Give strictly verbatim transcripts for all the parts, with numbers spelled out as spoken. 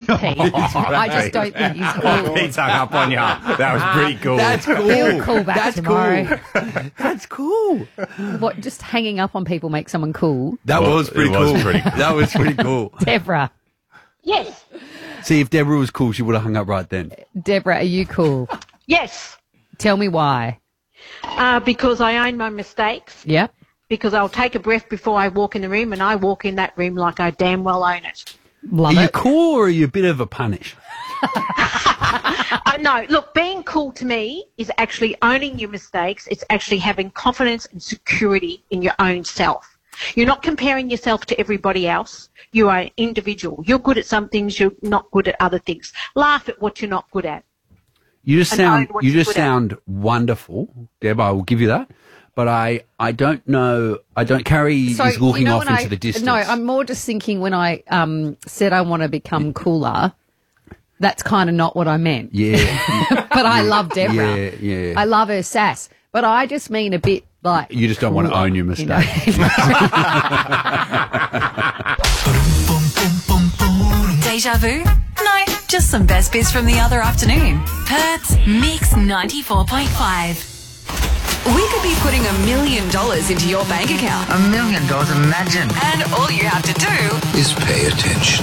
Pete. I just don't think he's cool. Pete's hung up on you. That was pretty cool. That's cool. He'll call back That's tomorrow. cool. That's cool. What, just hanging up on people makes someone cool? That Well, was pretty it was cool. pretty cool. That was pretty cool. Deborah. Yes. See, if Deborah was cool, she would have hung up right then. Deborah, are you cool? Yes. Tell me why. Uh, because I own my mistakes. Yep. Because I'll take a breath before I walk in the room, and I walk in that room like I damn well own it. Love Are you it. cool or are you a bit of a punish? Uh, no, look, being cool to me is actually owning your mistakes. It's actually having confidence and security in your own self. You're not comparing yourself to everybody else. You are an individual. You're good at some things, you're not good at other things. Laugh at what you're not good at. You just And sound own what you you're just good at. sound wonderful, Deb. I will give you that. But I, I don't know. I don't carry So, is looking you know, off when into I- the distance. No, I'm more just thinking when I um, said I want to become cooler, that's kind of not what I meant. Yeah, But I love Deborah. yeah, yeah. I love her sass. But I just mean a bit like... You just don't want to cooler, own your you mistake. know? Deja vu? No, just some best bits from the other afternoon. Perth's Mix ninety-four point five. We could be putting a million dollars into your bank account. A million dollars, imagine. And all you have to do is pay attention.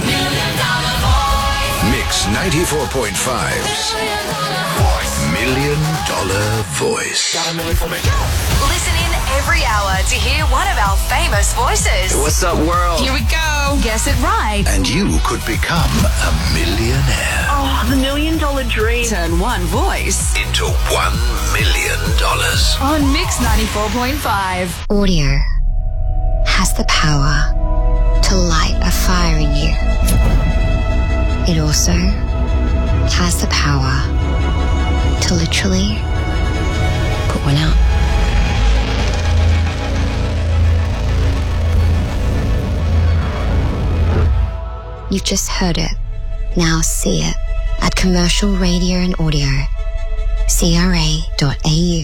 Mix ninety-four point five's Million Dollar Voice. listen in every hour to hear one of our famous voices. What's up, world? Here we go. Guess it right. And you could become a millionaire. Oh, the million dollar dream. Turn one voice Into one million dollars. on Mix ninety-four point five. Audio has the power to light a fire in you. It also has the power to literally put one out. You've just heard it. Now see it at Commercial Radio and Audio. C R A dot A U.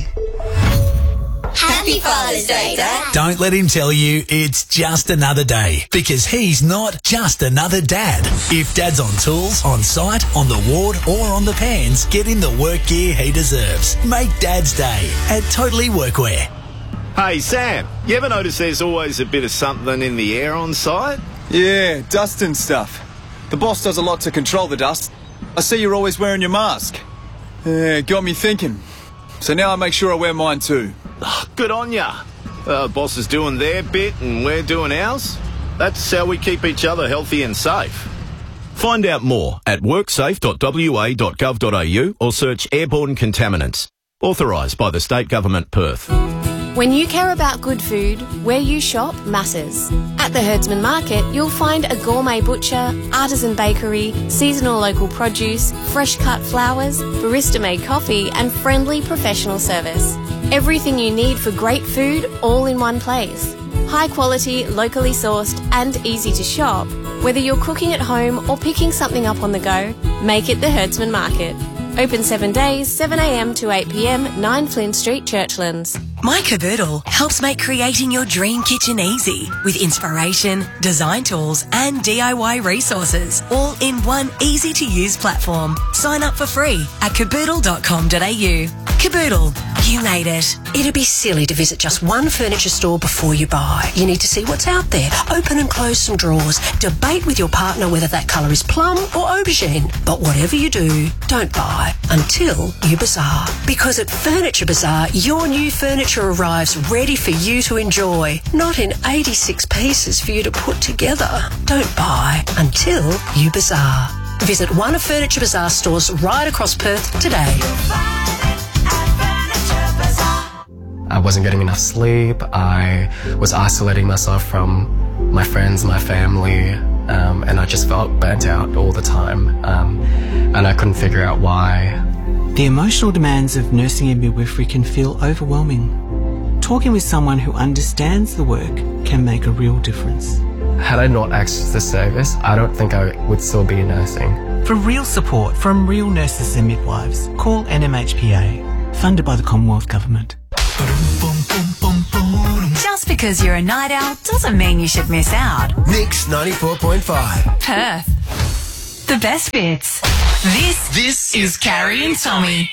Happy Father's Day, Dad. Don't let him tell you it's just another day, because he's not just another dad. If Dad's on tools, on site, on the ward or on the pans, get him the work gear he deserves. Make Dad's Day at Totally Workwear. Hey, Sam, you ever notice there's always a bit of something in the air on site? Yeah, dust and stuff. The boss does a lot to control the dust. I see you're always wearing your mask. Yeah, got me thinking. So now I make sure I wear mine too. Oh, good on ya. Uh, boss is doing their bit and we're doing ours. That's how we keep each other healthy and safe. Find out more at worksafe dot w a dot gov dot a u or search airborne contaminants. Authorised by the State Government, Perth. When you care about good food, where you shop matters. At the Herdsman Market, you'll find a gourmet butcher, artisan bakery, seasonal local produce, fresh cut flowers, barista-made coffee and friendly professional service. Everything you need for great food all in one place. High quality, locally sourced and easy to shop. Whether you're cooking at home or picking something up on the go, make it the Herdsman Market. Open seven days, seven a m to eight p m, nine Flynn Street, Churchlands. My Caboodle helps make creating your dream kitchen easy with inspiration, design tools and D I Y resources, all in one easy-to-use platform. Sign up for free at caboodle dot com dot a u. Caboodle, you made it. It'd be silly to visit just one furniture store before you buy. You need to see what's out there, open and close some drawers, debate with your partner whether that colour is plum or aubergine. But whatever you do, don't buy until you bazaar. Because at Furniture Bazaar, your new furniture arrives ready for you to enjoy, not in eighty-six pieces for you to put together. Don't buy until you bazaar. Visit one of Furniture Bazaar stores right across Perth today. I wasn't getting enough sleep. I was isolating myself from my friends, my family, um, and I just felt burnt out all the time. Um, and I couldn't figure out why. The emotional demands of nursing and midwifery can feel overwhelming. Talking with someone who understands the work can make a real difference. Had I not accessed this service, I don't think I would still be nursing. For real support from real nurses and midwives, call N M H P A, funded by the Commonwealth Government. Just because you're a night owl doesn't mean you should miss out. Mix ninety-four point five. Perth. the best bits. This, this is Carrie and Tommy.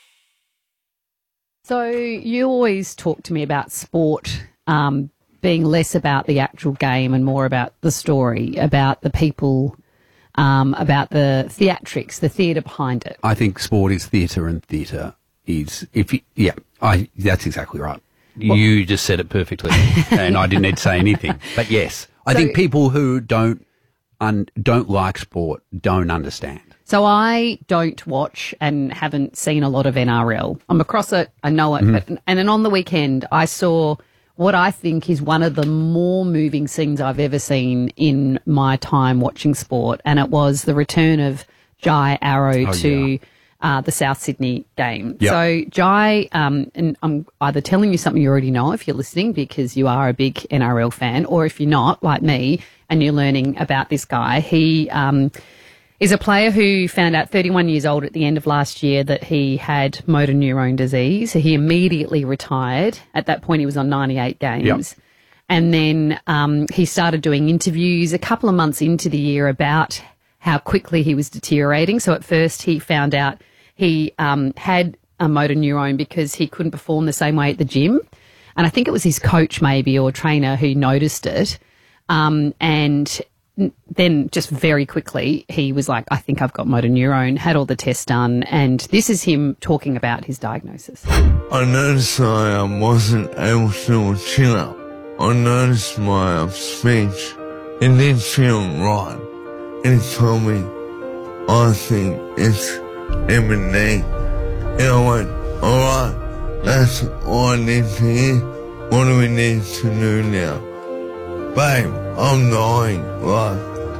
So you always talk to me about sport um, being less about the actual game and more about the story, about the people, um, about the theatrics, the theatre behind it. I think sport is theatre, and theatre is, if you, yeah, I, that's exactly right. Well, you just said it perfectly, and I didn't need to say anything. But yes, I So- think people who don't un, don't like sport don't understand. So I don't watch and haven't seen a lot of N R L. I'm across it, I know it, Mhm. but, and then on the weekend I saw what I think is one of the more moving scenes I've ever seen in my time watching sport, and it was the return of Jai Arrow Oh, to yeah. uh, the South Sydney game. Yep. So Jai, um, and I'm either telling you something you already know if you're listening because you are a big N R L fan, or if you're not, like me, and you're learning about this guy, he... Um, is a player who found out thirty-one years old at the end of last year that he had motor neurone disease. He immediately retired. At that point, he was on ninety-eight games. Yep. And then um, he started doing interviews a couple of months into the year about how quickly he was deteriorating. So at first he found out he um, had a motor neurone because he couldn't perform the same way at the gym. And I think it was his coach maybe or trainer who noticed it. Um, and then just very quickly, he was like, I think I've got motor neurone, had all the tests done. And this is him talking about his diagnosis. I noticed I um, wasn't able to chill out. I noticed my um, speech. It didn't feel right. And he told me, I think it's M and D. And I went, alright, that's all I need to hear. What do we need to do now? Babe, I'm dying. Like,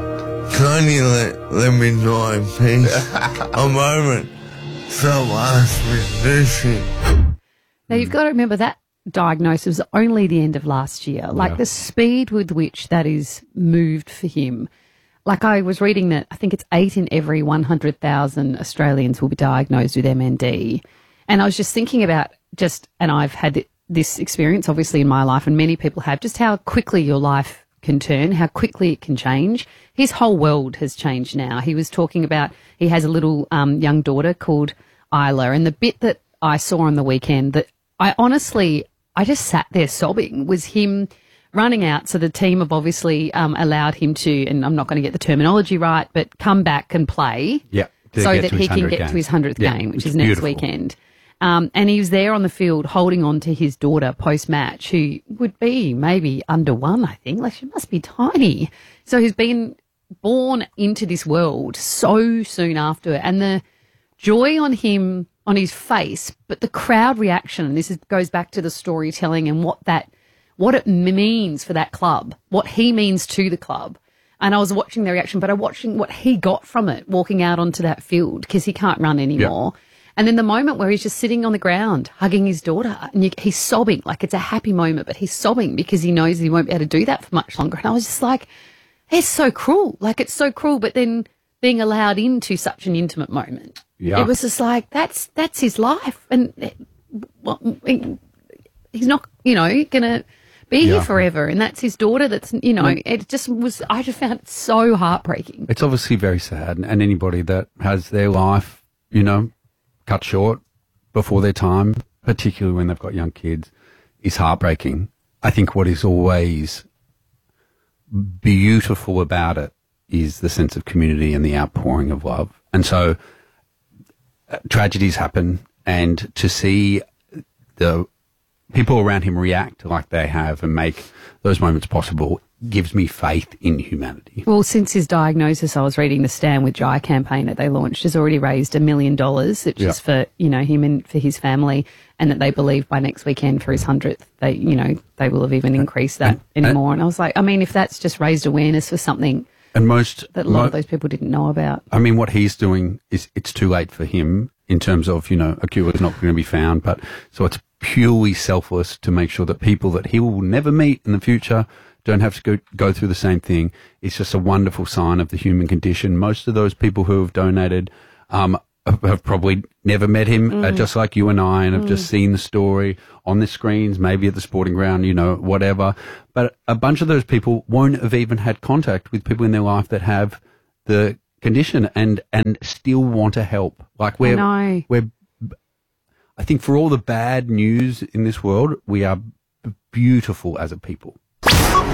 can you let, let me die in peace? I'm over it. Stop asking me to do shit. Now, you've got to remember that diagnosis was only the end of last year. Like Yeah. the speed with which that is moved for him. Like I was reading that I think it's eight in every one hundred thousand Australians will be diagnosed with M N D. And I was just thinking about just, and I've had this experience obviously in my life and many people have, just how quickly your life can turn, how quickly it can change. His whole world has changed now. He was talking about, he has a little um, young daughter called Isla, and the bit that I saw on the weekend that I honestly, I just sat there sobbing was him running out. So the team have obviously um, allowed him to, and I'm not going to get the terminology right, but come back and play. Yeah. to So get that to he his can hundredth get game. to his hundredth Yeah, game, which it's is next beautiful. weekend. Um, and he was there on the field holding on to his daughter post-match, who would be maybe under one, I think. Like, she must be tiny. So he's been born into this world so soon after. And the joy on him, on his face, but the crowd reaction, and this is, goes back to the storytelling and what that, what it means for that club, what he means to the club. And I was watching the reaction, but I was watching what he got from it, walking out onto that field, because he can't run anymore. And then the moment where he's just sitting on the ground, hugging his daughter, and you, he's sobbing, like it's a happy moment, but he's sobbing because he knows he won't be able to do that for much longer. And I was just like, it's so cruel. Like, it's so cruel, but then being allowed into such an intimate moment. Yeah. It was just like, that's, that's his life. And it, well, he- he's not, you know, going to be Yeah. here forever. And that's his daughter. That's, you know, Like- it just was, I just found it so heartbreaking. It's obviously very sad, and anybody that has their life, you know, cut short before their time, particularly when they've got young kids, is heartbreaking. I think what is always beautiful about it is the sense of community and the outpouring of love. And so uh, tragedies happen, and to see the people around him react like they have and make those moments possible gives me faith in humanity. Well, since his diagnosis, I was reading the Stand With Jai campaign that they launched has already raised a million dollars, which Yeah. is for, you know, him and for his family, and that they believe by next weekend for his hundredth, they, you know, they will have even increased that and- anymore. And I was like, I mean, if that's just raised awareness for something And most that a lot mo- of those people didn't know about. I mean, what he's doing is it's too late for him in terms of, you know, a cure is not going to be found. But so it's purely selfless to make sure that people that he will never meet in the future don't have to go, go through the same thing. It's just a wonderful sign of the human condition. Most of those people who have donated um, have, have probably never met him, uh, Mm. just like you and I, and have Mm. just seen the story on the screens, maybe at the sporting ground, you know, whatever. But a bunch of those people won't have even had contact with people in their life that have the condition and, and still want to help. Like we're, know. we're, I think for all the bad news in this world, we are b- beautiful as a people.